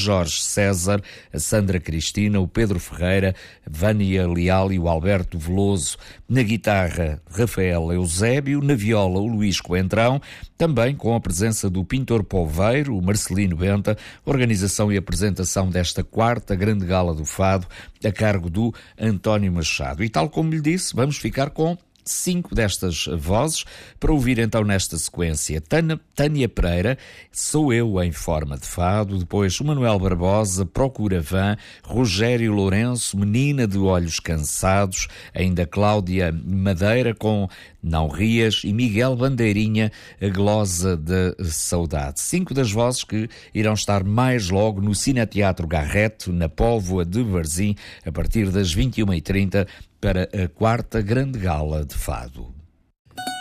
Jorge César, a Sandra Cristina, o Pedro Ferreira, Vânia Leal e o Alberto Veloso. Na guitarra, Rafael Eusébio, na viola, o Luís Coentrão, também com a presença do pintor poveiro, o Marcelino Benta, organização e apresentação desta quarta grande gala do Fado, a cargo do António Machado. E tal como lhe disse, vamos ficar com 5 destas vozes para ouvir então nesta sequência. Tânia Pereira, Sou Eu em Forma de Fado, depois o Manuel Barbosa, Procura Vã, Rogério Lourenço, Menina de Olhos Cansados, ainda Cláudia Madeira com Não Rias e Miguel Bandeirinha, A Glosa da Saudade. 5 das vozes que irão estar mais logo no Cineteatro Garreto, na Póvoa de Varzim, a partir das 21h30, para a quarta grande gala de Fado.